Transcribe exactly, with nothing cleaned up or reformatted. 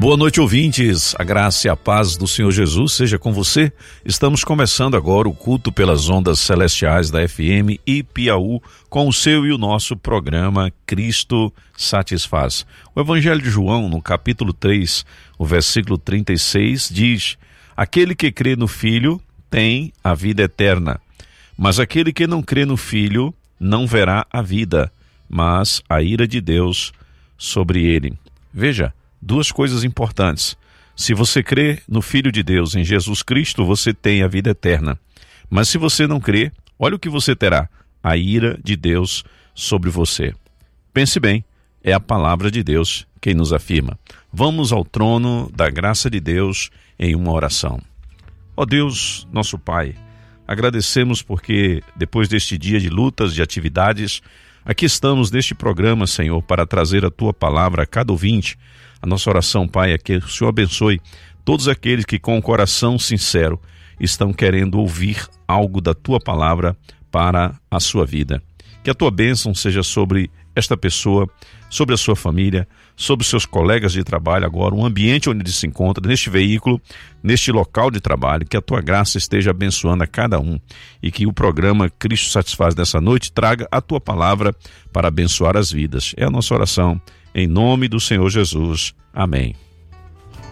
Boa noite, ouvintes. A graça e a paz do Senhor Jesus seja com você. Estamos começando agora o culto pelas ondas celestiais da F M e Piauí com o seu e o nosso programa Cristo Satisfaz. O Evangelho de João, no capítulo três, o versículo trinta e seis, diz: aquele que crê no Filho tem a vida eterna, mas aquele que não crê no Filho não verá a vida, mas a ira de Deus sobre ele. Veja, duas coisas importantes. Se você crê no Filho de Deus, em Jesus Cristo, você tem a vida eterna. Mas se você não crê, olha o que você terá: a ira de Deus sobre você. Pense bem, é a palavra de Deus quem nos afirma. Vamos ao trono da graça de Deus em uma oração. Ó Deus, nosso Pai, agradecemos porque depois deste dia de lutas, de atividades, aqui estamos neste programa, Senhor, para trazer a Tua palavra a cada ouvinte. A nossa oração, Pai, é que o Senhor abençoe todos aqueles que com o coração sincero estão querendo ouvir algo da Tua palavra para a sua vida. Que a Tua bênção seja sobre esta pessoa, sobre a sua família, sobre os seus colegas de trabalho agora, o ambiente onde ele se encontra, neste veículo, neste local de trabalho. Que a Tua graça esteja abençoando a cada um e que o programa Cristo Satisfaz dessa noite traga a Tua palavra para abençoar as vidas. É a nossa oração. Em nome do Senhor Jesus. Amém.